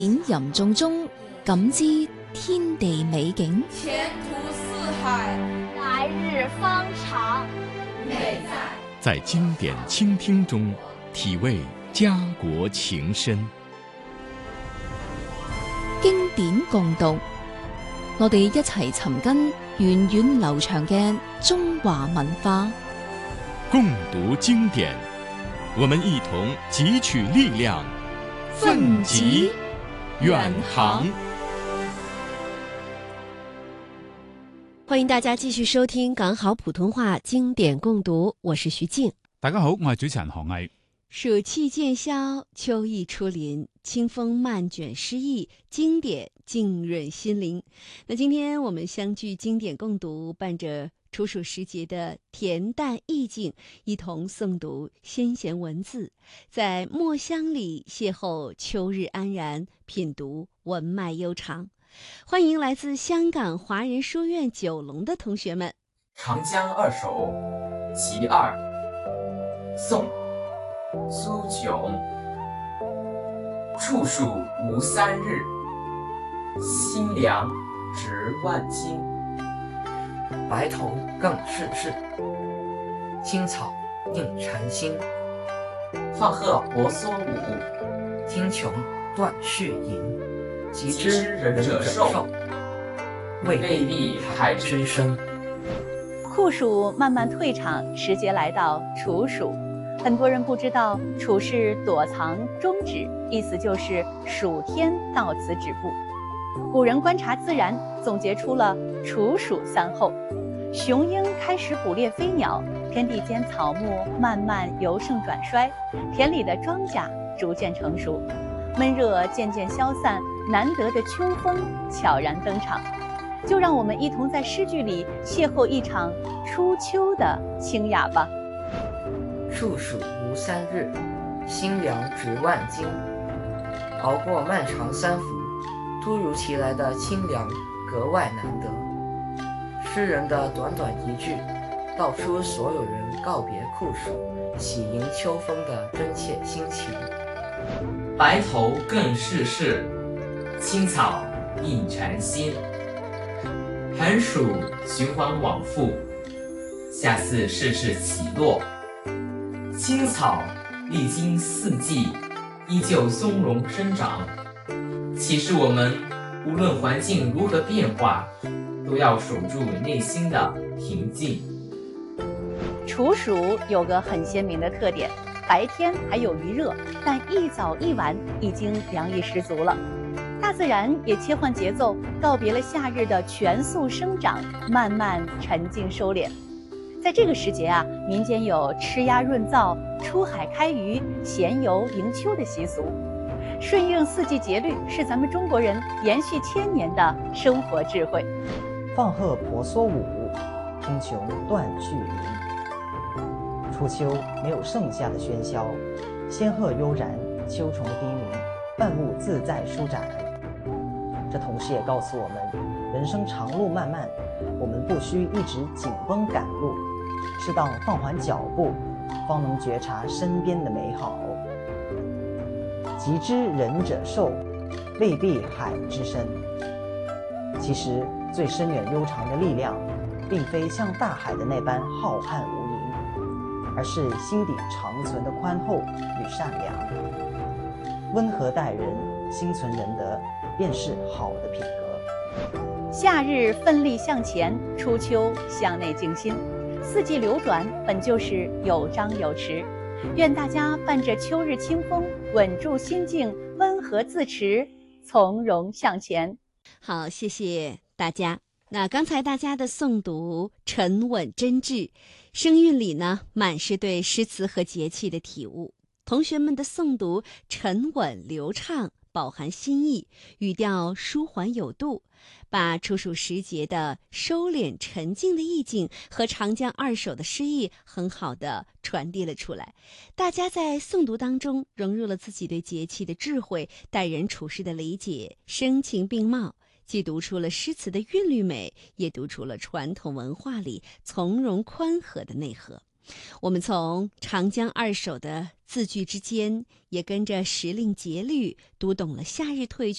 吟吟中中，感知天地美景。 前途似海， 来日方长。 美在经典倾听中，体味家国情深。 經典共讀，我哋一齊尋根源遠流長嘅中華文化。 共讀經典，我們一同汲取力量，奮楫遠航。 歡迎大家繼續收聽港好普通話經典共讀，我是徐靜。 大家好，我係主持人何毅。 暑氣漸消，秋意初臨，清風漫卷詩意，經典浸潤心靈。那今天我們相聚經典共讀，伴着處暑時節的恬淡意境，一同誦讀先賢文字，在墨香裡邂逅秋日安然，品讀文脈悠長。歡迎來自香港華人書院九龍的同學們。 長江二首·其二，宋·蘇炯。處暑無三日，新涼值萬金。 白頭更是事，青草映禪心。 放鶴婆娑舞， 聽瓊斷續吟。 及之仁者壽，未必海之深。 酷暑慢慢退场，时节来到处暑。很多人不知道，处是躲藏终止，意思就是暑天到此止步。古人观察自然，总结出了处暑三候：雄鹰开始捕猎飞鸟，天地间草木慢慢由盛转衰，田里的庄稼逐渐成熟，闷热渐渐消散，难得的秋风悄然登场。就让我们一同在诗句里邂逅一场初秋的清雅吧。 处暑无三日，新凉值万金。熬过漫长三伏，突如其来的清凉格外难得。诗人的短短一句，道出所有人告别酷暑，喜迎秋风的真切心情。 白头更是事，青草映禅心。寒暑循环往复，夏四世事起落。青草历经四季，依旧松茸生长，启示我们无论环境如何变化，都要守住内心的平静。 处暑有个很鲜明的特点，白天还有余热，但一早一晚已经凉意十足了。大自然也切换节奏，告别了夏日的全速生长，慢慢沉静收敛。在这个时节啊，民间有吃鸭润燥、出海开渔、闲游迎秋的习俗。顺应四季节律是咱们中国人延续千年的生活智慧。 放鹤婆娑舞，听琼断续吟。初秋没有盛夏的喧嚣，仙鹤悠然，秋虫低鸣，万物自在舒展。这同时也告诉我们，人生长路漫漫，我们不需一直紧绷赶路，适当放缓脚步，方能觉察身边的美好。及之仁者寿，未必海之深。其实最深远悠长的力量，并非像大海的那般浩瀚无垠，而是心底长存的宽厚与善良。温和待人，心存仁德，便是好的品格。 夏日奋力向前，初秋向内静心。四季流转本就是有章有弛，愿大家伴着秋日清风，稳住心境，温和自持，从容向前。 好，谢谢大家。那刚才大家的诵读沉稳真挚，声韵里呢满是对诗词和节气的体悟。同学们的诵读沉稳流畅，饱含心意，语调舒缓有度，把处暑时节的收敛沉静的意境和长江二首的诗意很好地传递了出来。大家在诵读当中融入了自己对节气的智慧，待人处事的理解，声情并茂，既读出了诗词的韵律美，也读出了传统文化里从容宽和的内核。 我们从长江二首的字句之间，也跟着时令节律读懂了夏日褪去